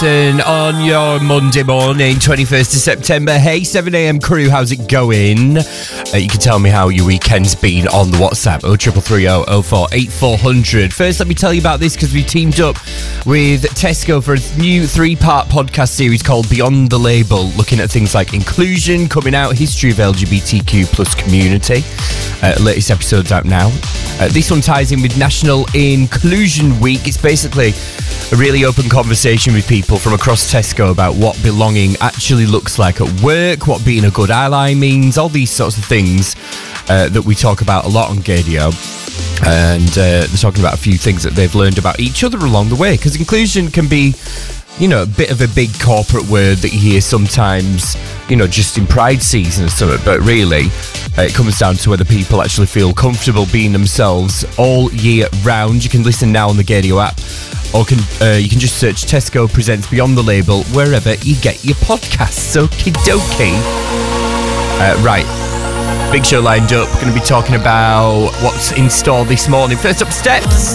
On your Monday morning, 21st of September. Hey, 7am crew, how's it going? You can tell me how your weekend's been on the WhatsApp, 0330 04 8400. First, let me tell you about this because we teamed up with Tesco for a new 3-part podcast series called Beyond the Label, looking at things like inclusion, coming out, history of LGBTQ plus community. Latest episode's out now. This one ties in with National Inclusion Week. It's basically a really open conversation with people from across Tesco about what belonging actually looks like at work, what being a good ally means, all these sorts of things that we talk about a lot on Gadio. And they're talking about a few things that they've learned about each other along the way, because inclusion can be, you know, a bit of a big corporate word that you hear sometimes, you know, just in Pride season or something, but really it comes down to whether people actually feel comfortable being themselves all year round. You can listen now on the Gadio app, or you can just search Tesco Presents Beyond the Label wherever you get your podcasts. Okie dokie. Right, big show lined up. Going to be talking about what's in store this morning. First up, Steps.